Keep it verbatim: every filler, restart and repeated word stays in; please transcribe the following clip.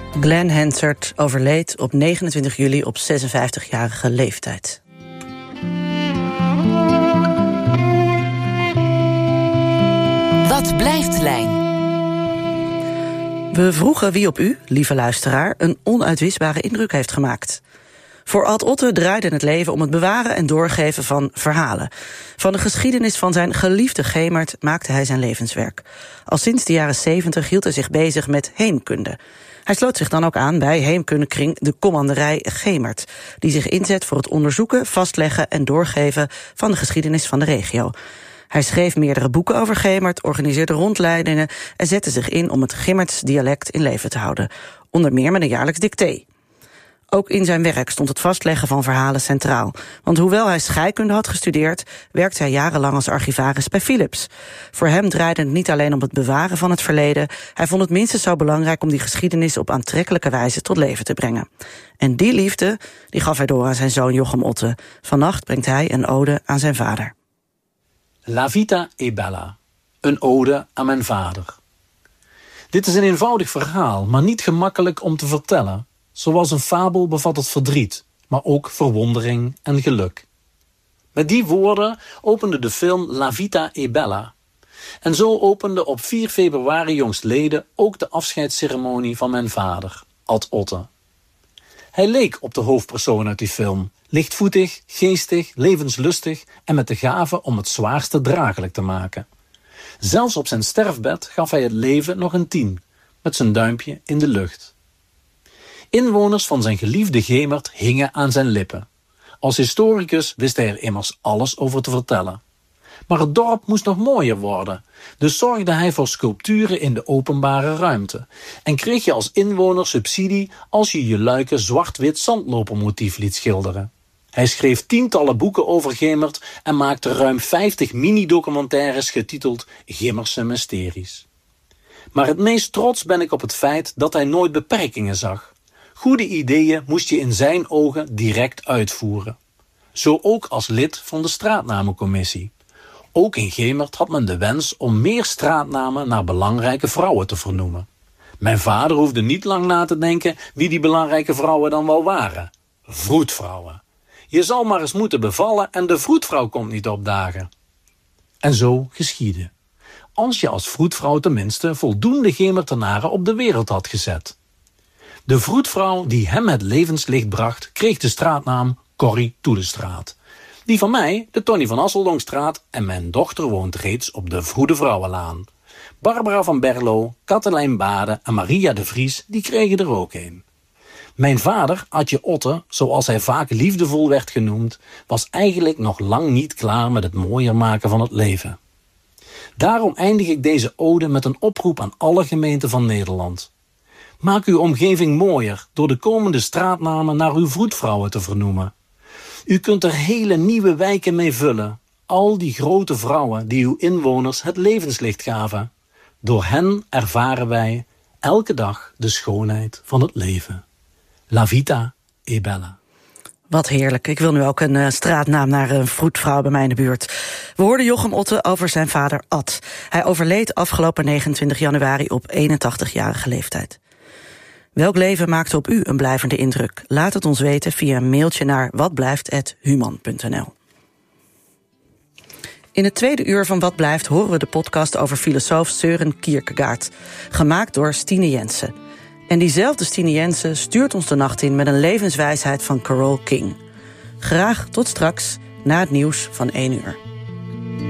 Glenn Hansard overleed op negenentwintig juli op zesenvijftigjarige leeftijd. Wat blijft Lijn? We vroegen wie op u, lieve luisteraar, een onuitwisbare indruk heeft gemaakt. Voor Ad Otte draaide het leven om het bewaren en doorgeven van verhalen. Van de geschiedenis van zijn geliefde Gemert maakte hij zijn levenswerk. Al sinds de jaren zeventig hield hij zich bezig met heemkunde. Hij sloot zich dan ook aan bij heemkundekring de Commanderij Gemert, die zich inzet voor het onderzoeken, vastleggen en doorgeven van de geschiedenis van de regio. Hij schreef meerdere boeken over Gemert, organiseerde rondleidingen en zette zich in om het Gemmerts dialect in leven te houden. Onder meer met een jaarlijks dicté. Ook in zijn werk stond het vastleggen van verhalen centraal. Want hoewel hij scheikunde had gestudeerd, werkte hij jarenlang als archivaris bij Philips. Voor hem draaide het niet alleen om het bewaren van het verleden. Hij vond het minstens zo belangrijk om die geschiedenis op aantrekkelijke wijze tot leven te brengen. En die liefde die gaf hij door aan zijn zoon Jochem Otte. Vannacht brengt hij een ode aan zijn vader. La vita è bella, een ode aan mijn vader. Dit is een eenvoudig verhaal, maar niet gemakkelijk om te vertellen. Zoals een fabel bevat het verdriet, maar ook verwondering en geluk. Met die woorden opende de film La vita è bella. En zo opende op vier februari jongstleden ook de afscheidsceremonie van mijn vader, Ad Otte. Hij leek op de hoofdpersoon uit die film. Lichtvoetig, geestig, levenslustig en met de gave om het zwaarste draaglijk te maken. Zelfs op zijn sterfbed gaf hij het leven nog een tien, met zijn duimpje in de lucht. Inwoners van zijn geliefde Gemert hingen aan zijn lippen. Als historicus wist hij er immers alles over te vertellen. Maar het dorp moest nog mooier worden, dus zorgde hij voor sculpturen in de openbare ruimte en kreeg je als inwoner subsidie als je je luiken zwart-wit zandlopermotief liet schilderen. Hij schreef tientallen boeken over Gemert en maakte ruim vijftig mini-documentaires getiteld Gimmerse Mysteries. Maar het meest trots ben ik op het feit dat hij nooit beperkingen zag. Goede ideeën moest je in zijn ogen direct uitvoeren. Zo ook als lid van de straatnamencommissie. Ook in Gemert had men de wens om meer straatnamen naar belangrijke vrouwen te vernoemen. Mijn vader hoefde niet lang na te denken wie die belangrijke vrouwen dan wel waren. Vroedvrouwen. Je zal maar eens moeten bevallen en de vroedvrouw komt niet opdagen. En zo geschiedde. Als je als vroedvrouw tenminste voldoende Gemertenaren op de wereld had gezet. De vroedvrouw die hem het levenslicht bracht, kreeg de straatnaam Corrie Toelestraat. Die van mij, de Tony van Asseldongstraat, en mijn dochter woont reeds op de Vroede Vrouwenlaan. Barbara van Berlo, Katelijn Bade en Maria de Vries, die kregen er ook een. Mijn vader, Adje Otte, zoals hij vaak liefdevol werd genoemd, was eigenlijk nog lang niet klaar met het mooier maken van het leven. Daarom eindig ik deze ode met een oproep aan alle gemeenten van Nederland. Maak uw omgeving mooier door de komende straatnamen naar uw vroedvrouwen te vernoemen. U kunt er hele nieuwe wijken mee vullen. Al die grote vrouwen die uw inwoners het levenslicht gaven. Door hen ervaren wij elke dag de schoonheid van het leven. La vita è bella. Wat heerlijk. Ik wil nu ook een uh, straatnaam naar een vroedvrouw bij mij in de buurt. We hoorden Jochem Otte over zijn vader Ad. Hij overleed afgelopen negenentwintig januari op eenentachtigjarige leeftijd. Welk leven maakte op u een blijvende indruk? Laat het ons weten via een mailtje naar watblijft apenstaartje human punt n l. In het tweede uur van Wat Blijft horen we de podcast over filosoof Søren Kierkegaard, gemaakt door Stine Jensen. En diezelfde Stine Jensen stuurt ons de nacht in met een levenswijsheid van Carole King. Graag tot straks, na het nieuws van één uur.